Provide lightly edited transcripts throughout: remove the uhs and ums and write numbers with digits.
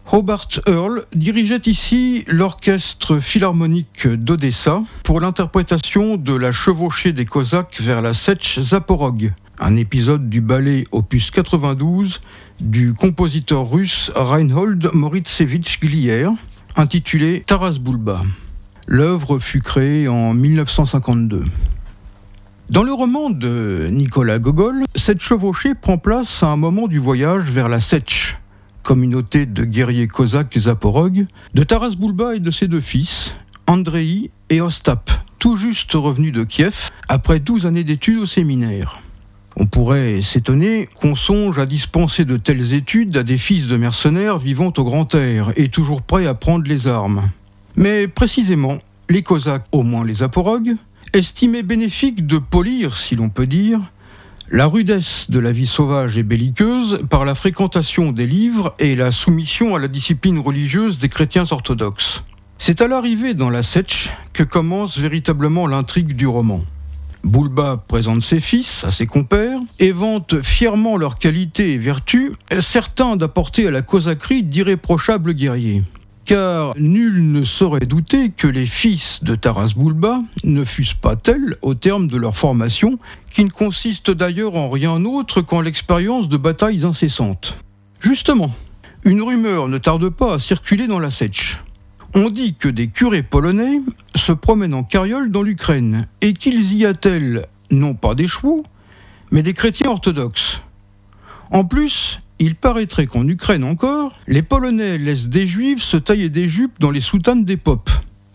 Robert Earl dirigeait ici l'orchestre philharmonique d'Odessa pour l'interprétation de la chevauchée des Cosaques vers la Setch Zaporog, un épisode du ballet opus 92 du compositeur russe Reinhold Moritsevich Glier, intitulé Taras Bulba. L'œuvre fut créée en 1952. Dans le roman de Nicolas Gogol, cette chevauchée prend place à un moment du voyage vers la Setch, communauté de guerriers cosaques Zaporog, de Taras Bulba et de ses deux fils, Andrei et Ostap, tout juste revenus de Kiev après 12 années d'études au séminaire. On pourrait s'étonner qu'on songe à dispenser de telles études à des fils de mercenaires vivant au grand air et toujours prêts à prendre les armes. Mais précisément, les Cosaques, au moins les Zaporog, estimaient bénéfique de polir, si l'on peut dire, la rudesse de la vie sauvage et belliqueuse par la fréquentation des livres et la soumission à la discipline religieuse des chrétiens orthodoxes. C'est à l'arrivée dans la Setch que commence véritablement l'intrigue du roman. Bulba présente ses fils à ses compères et vante fièrement leurs qualités et vertus, certains d'apporter à la cosaquerie d'irréprochables guerriers. Car nul ne saurait douter que les fils de Taras Bulba ne fussent pas tels au terme de leur formation, qui ne consiste d'ailleurs en rien autre qu'en l'expérience de batailles incessantes. Justement, une rumeur ne tarde pas à circuler dans la Setch. On dit que des curés polonais se promènent en carriole dans l'Ukraine et qu'ils y attellent non pas des chevaux, mais des chrétiens orthodoxes. En plus, il paraîtrait qu'en Ukraine encore, les Polonais laissent des Juifs se tailler des jupes dans les soutanes des popes.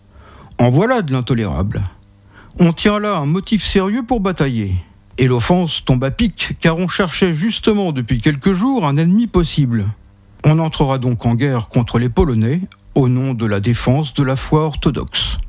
En voilà de l'intolérable. On tient là un motif sérieux pour batailler. Et l'offense tombe à pic, car on cherchait justement depuis quelques jours un ennemi possible. On entrera donc en guerre contre les Polonais, au nom de la défense de la foi orthodoxe.